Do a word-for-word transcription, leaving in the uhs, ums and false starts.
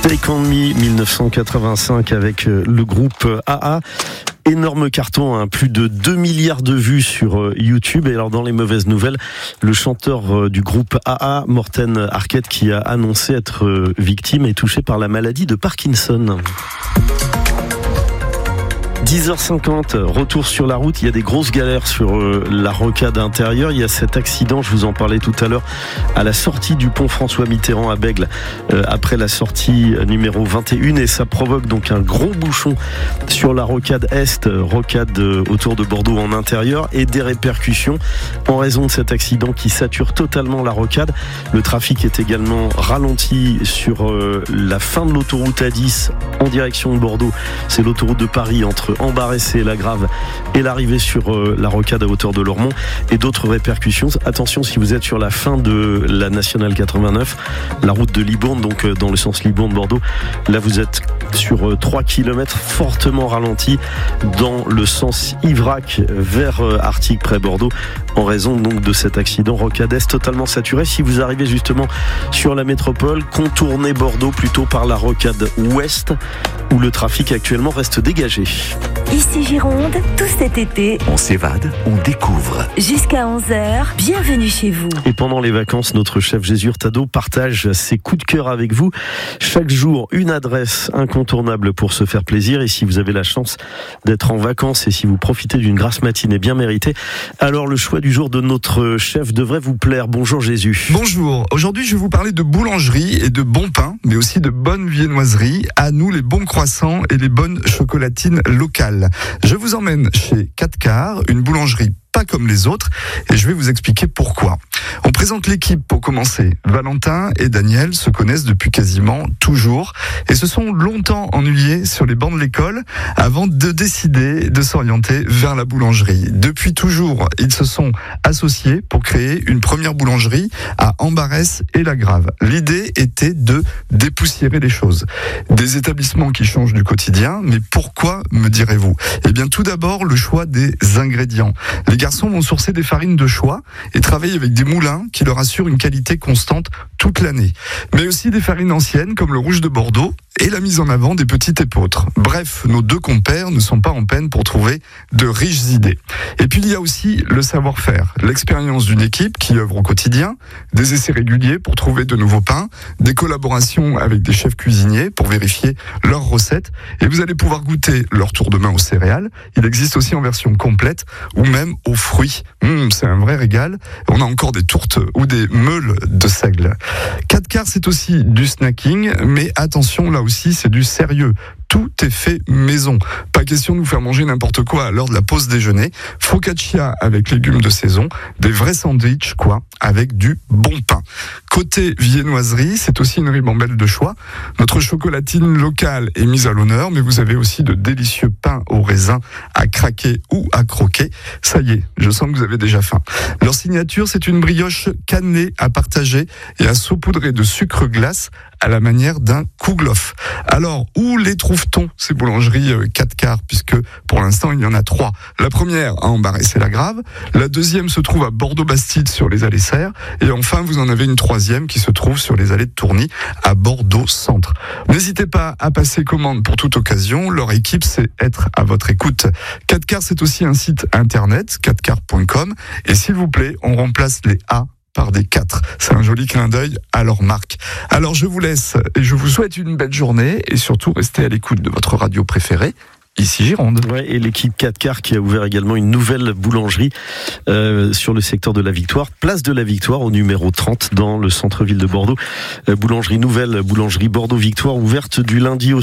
Take On Me dix-neuf cent quatre-vingt-cinq avec le groupe A A. Énorme carton, hein, plus de deux milliards de vues sur YouTube. Et alors dans les mauvaises nouvelles, le chanteur du groupe A A, Morten Harket, qui a annoncé être victime et touché par la maladie de Parkinson. dix heures cinquante, retour sur la route. Il y a des grosses galères sur euh, la rocade intérieure. Il y a cet accident, je vous en parlais tout à l'heure, à la sortie du pont François Mitterrand à Bègles, euh, après la sortie numéro vingt et un, et ça provoque donc un gros bouchon sur la rocade Est, rocade euh, autour de Bordeaux en intérieur, et des répercussions en raison de cet accident qui sature totalement la rocade. Le trafic est également ralenti sur euh, la fin de l'autoroute A dix en direction de Bordeaux. C'est l'autoroute de Paris entre Ambarès et La Grave, et l'arrivée sur euh, la rocade à hauteur de Lormont, et d'autres répercussions. Attention si vous êtes sur la fin de la nationale quatre-vingt-neuf, la route de Libourne, donc euh, dans le sens Libourne-Bordeaux. Là vous êtes sur euh, trois kilomètres fortement ralenti dans le sens Ivrac vers euh, Artigues près Bordeaux, en raison donc de cet accident. Rocade Est totalement saturée. Si vous arrivez justement sur la métropole, contournez Bordeaux plutôt par la rocade Ouest, où le trafic actuellement reste dégagé. Ici Gironde, tout cet été, on s'évade, on découvre. Jusqu'à onze heures, bienvenue chez vous. Et pendant les vacances, notre chef Jésus Hurtado partage ses coups de cœur avec vous. Chaque jour, une adresse incontournable pour se faire plaisir. Et si vous avez la chance d'être en vacances et si vous profitez d'une grasse matinée bien méritée, alors le choix du jour de notre chef devrait vous plaire. Bonjour Jésus. Bonjour. Aujourd'hui, je vais vous parler de boulangerie et de bon pain, mais aussi de bonnes viennoiseries. À nous, les bons croissants et les bonnes chocolatines locales. Je vous emmène chez quatre quarts, une boulangerie pas comme les autres, et je vais vous expliquer pourquoi. On présente l'équipe pour commencer. Valentin et Daniel se connaissent depuis quasiment toujours et se sont longtemps ennuyés sur les bancs de l'école avant de décider de s'orienter vers la boulangerie. Depuis toujours, ils se sont associés pour créer une première boulangerie à Ambarès et La Grave. L'idée était de dépoussiérer les choses. Des établissements qui changent du quotidien, mais pourquoi, me direz-vous ? Eh bien, tout d'abord, le choix des ingrédients. Les garçons vont sourcer des farines de choix et travailler avec des moulins qui leur assurent une qualité constante toute l'année. Mais aussi des farines anciennes comme le rouge de Bordeaux et la mise en avant des petites épeautres. Bref, nos deux compères ne sont pas en peine pour trouver de riches idées. Et puis il y a aussi le savoir-faire, l'expérience d'une équipe qui œuvre au quotidien, des essais réguliers pour trouver de nouveaux pains, des collaborations avec des chefs cuisiniers pour vérifier leurs recettes, et vous allez pouvoir goûter leur tour de main aux céréales. Il existe aussi en version complète ou même aux fruits. Mmh, c'est un vrai régal. On a encore des tourtes ou des meules de seigle. quatre quarts, c'est aussi du snacking, mais attention, là aussi, c'est du sérieux. Tout est fait maison. Pas question de vous faire manger n'importe quoi à l'heure de la pause déjeuner. Focaccia avec légumes de saison, des vrais sandwichs, quoi, avec du bon pain. Côté viennoiserie, c'est aussi une ribambelle de choix. Notre chocolatine locale est mise à l'honneur, mais vous avez aussi de délicieux pains au raisin à craquer ou à croquer. Ça y est, je sens que vous avez déjà faim. Leur signature, c'est une brioche cannelée à partager et à saupoudrer de sucre glace à la manière d'un kouglof. Alors, où les trouve-t-on, ces boulangeries quatre quarts, puisque pour l'instant, il y en a trois. La première à Ambarès et La Grave, la deuxième se trouve à Bordeaux-Bastide sur les allées Serres, et enfin, vous en avez une troisième qui se trouve sur les allées de Tourny à Bordeaux-Centre. N'hésitez pas à passer commande pour toute occasion, leur équipe sait être à votre écoute. quatre quarts, c'est aussi un site internet, quatre quarts point com, et s'il vous plaît, on remplace les A par des quatre. C'est un joli clin d'œil à leur marque. Alors je vous laisse et je vous souhaite une belle journée et surtout restez à l'écoute de votre radio préférée. Ici Gironde. Ouais, et l'équipe quatre quarts qui a ouvert également une nouvelle boulangerie euh, sur le secteur de la Victoire, place de la Victoire au numéro trente dans le centre-ville de Bordeaux. Euh, boulangerie nouvelle, boulangerie Bordeaux-Victoire, ouverte du lundi au